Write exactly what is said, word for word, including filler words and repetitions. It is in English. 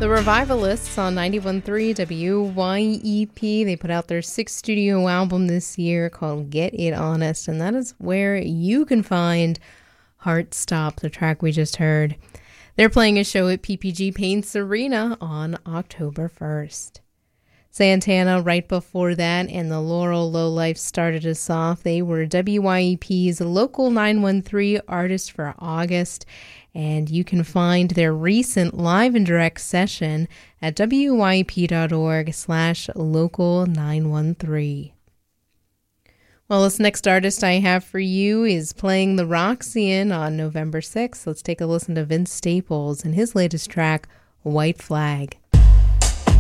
The Revivalists on ninety-one point three W Y E P, they put out their sixth studio album this year called Get It Honest, and that is where you can find Heart Stop, the track we just heard. They're playing a show at P P G Paints Arena on October first. Santana, right before that, and the Laurel Lowlife started us off. They were W Y E P's local nine one three artist for August, and you can find their recent live and direct session at W Y E P dot org slash local nine one three. Well, this next artist I have for you is playing the Roxy-In on November sixth. Let's take a listen to Vince Staples and his latest track, White Flag.